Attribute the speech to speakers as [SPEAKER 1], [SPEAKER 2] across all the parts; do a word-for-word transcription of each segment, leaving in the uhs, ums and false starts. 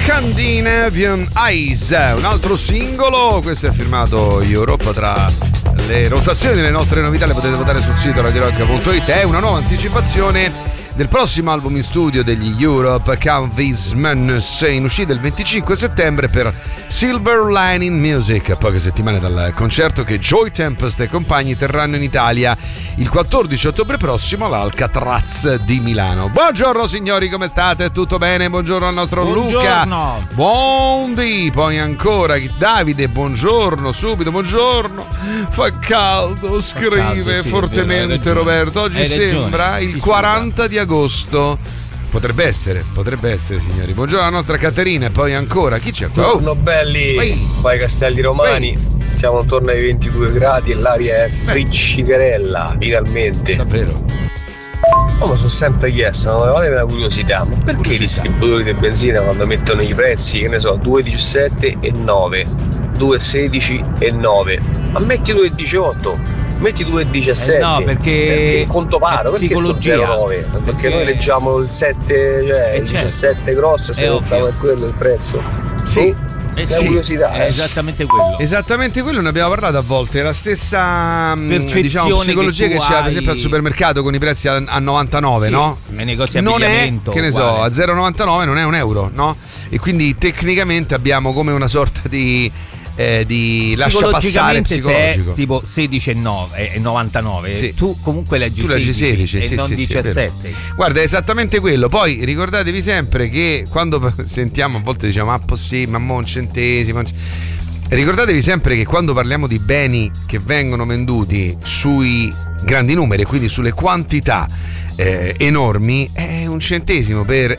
[SPEAKER 1] Scandinavian Eyes, un altro singolo, questo è firmato Europa. Tra le rotazioni delle nostre novità le potete votare sul sito radio rock punto it, è una nuova anticipazione del prossimo album in studio degli Europe, Count These Madness, in uscita il venticinque settembre per Silver Lining Music, a poche settimane dal concerto che Joy Tempest e compagni terranno in Italia il quattordici ottobre prossimo all'Alcatraz di Milano. Buongiorno signori, come state? Tutto bene? Buongiorno al nostro
[SPEAKER 2] buongiorno.
[SPEAKER 1] Luca. Buondì. Poi ancora Davide, buongiorno, subito, buongiorno. Fa caldo, scrive Fa caldo, sì, fortemente vero, Roberto. Oggi sembra il sì, quaranta sì, di agosto. Potrebbe essere, potrebbe essere signori. Buongiorno alla nostra Caterina e poi ancora chi c'è qua?
[SPEAKER 3] Buongiorno belli,
[SPEAKER 1] Vai.
[SPEAKER 3] Poi Castelli Romani. Vai. Siamo intorno ai ventidue gradi e l'aria è friccicherella, finalmente.
[SPEAKER 1] Davvero?
[SPEAKER 3] Oh, ma sono sempre chiesto, non vale una curiosità, ma perché curiosità. I distributori di benzina quando mettono i prezzi, che ne so, due virgola diciassette e nove, due virgola sedici e nove, ma metti due virgola diciotto, metti due virgola diciassette,
[SPEAKER 2] eh no, perché,
[SPEAKER 3] perché conto paro, perché sto zero virgola nove? Perché, perché noi leggiamo il sette, cioè il diciassette certo. grosso e se pensiamo che quello è il prezzo.
[SPEAKER 1] Sì.
[SPEAKER 3] Oh.
[SPEAKER 2] Eh
[SPEAKER 3] la
[SPEAKER 2] sì,
[SPEAKER 3] curiosità
[SPEAKER 2] è esattamente quello.
[SPEAKER 1] Esattamente quello, ne abbiamo parlato a volte. È la stessa
[SPEAKER 2] percezione,
[SPEAKER 1] diciamo, psicologia che, che c'è
[SPEAKER 2] hai...
[SPEAKER 1] per esempio al supermercato con i prezzi a, a novantanove,
[SPEAKER 2] sì,
[SPEAKER 1] no?
[SPEAKER 2] Nei negozi
[SPEAKER 1] non è, che ne
[SPEAKER 2] uguale.
[SPEAKER 1] so, a zero virgola novantanove non è un euro, no? E quindi tecnicamente abbiamo come una sorta di Eh, di lascia passare psicologico.
[SPEAKER 2] Se è tipo sedici e novantanove,
[SPEAKER 1] sì.
[SPEAKER 2] tu comunque leggi,
[SPEAKER 1] tu leggi sedici,
[SPEAKER 2] sedici
[SPEAKER 1] sì,
[SPEAKER 2] e non
[SPEAKER 1] sì,
[SPEAKER 2] diciassette.
[SPEAKER 1] Sì, guarda, è esattamente quello. Poi ricordatevi sempre che quando sentiamo a volte diciamo ah possibile, ma mo un centesimo. Ricordatevi sempre che quando parliamo di beni che vengono venduti sui grandi numeri, quindi sulle quantità eh, enormi, è un centesimo per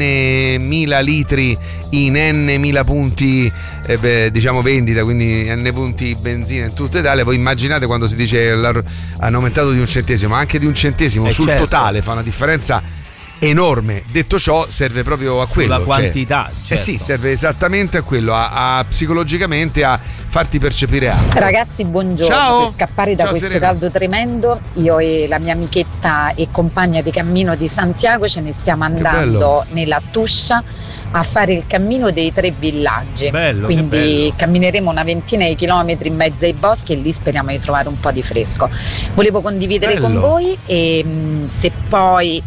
[SPEAKER 1] n mila litri in n mila punti eh, beh, diciamo vendita, quindi n punti benzina in tutta Italia. Poi immaginate quando si dice hanno aumentato di un centesimo, ma anche di un centesimo eh sul certo. totale fa una differenza enorme. Detto ciò, serve proprio a quello,
[SPEAKER 2] la quantità,
[SPEAKER 1] cioè,
[SPEAKER 2] certo.
[SPEAKER 1] eh sì, serve esattamente a quello, a, a psicologicamente a farti percepire altro.
[SPEAKER 4] Ragazzi, buongiorno.
[SPEAKER 1] Ciao.
[SPEAKER 4] Per scappare da
[SPEAKER 1] Ciao,
[SPEAKER 4] questo
[SPEAKER 1] Serena.
[SPEAKER 4] caldo tremendo, io e la mia amichetta e compagna di cammino di Santiago ce ne stiamo andando nella Tuscia a fare il cammino dei tre villaggi.
[SPEAKER 2] Bello,
[SPEAKER 4] quindi cammineremo una ventina di chilometri in mezzo ai boschi e lì speriamo di trovare un po' di fresco. Volevo condividere
[SPEAKER 1] bello.
[SPEAKER 4] con voi e mh, se poi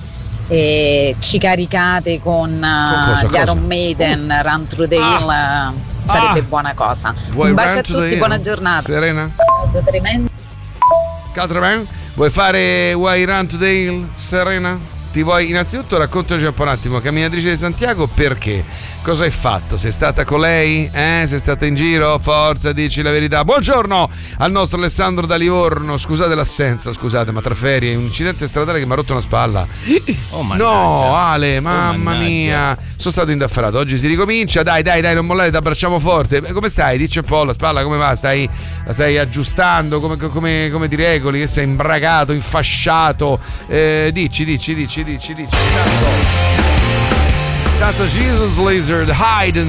[SPEAKER 4] e ci caricate con, uh,
[SPEAKER 1] cosa,
[SPEAKER 4] gli
[SPEAKER 1] cosa?
[SPEAKER 4] Iron Maiden, uh. Run Through the Hill, ah. uh, sarebbe ah. buona cosa.
[SPEAKER 1] Vuoi
[SPEAKER 4] un bacio a tutti, buona giornata.
[SPEAKER 1] Serena?
[SPEAKER 4] Tremendo.
[SPEAKER 1] Catraman? Vuoi fare Why Run to the Hill, Serena? Ti vuoi innanzitutto raccontaci un po' un attimo, camminatrice di Santiago, perché? Cosa hai fatto? Sei stata con lei? Eh? Sei stata in giro? Forza, dici la verità. Buongiorno al nostro Alessandro da Livorno. Scusate l'assenza, scusate, ma tra ferie, un incidente stradale che mi ha rotto una spalla.
[SPEAKER 2] Oh,
[SPEAKER 1] no, Ale, mamma
[SPEAKER 2] oh,
[SPEAKER 1] mia. Sono stato indaffarato. Oggi si ricomincia. Dai, dai, dai, non mollare, ti abbracciamo forte. Come stai? Dici un po' la spalla, come va? Stai, la stai aggiustando? Come, come, come ti regoli? Che sei imbragato, infasciato? Eh, dici, dici, dici, dici, dici. Tanto, tanto Jesus Lizard, hide